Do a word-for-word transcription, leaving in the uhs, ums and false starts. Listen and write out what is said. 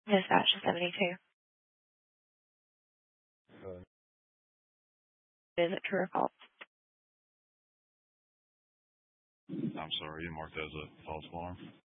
Dispatch seventy-two. Uh, Is it true or false? I'm sorry, you marked that as a false alarm.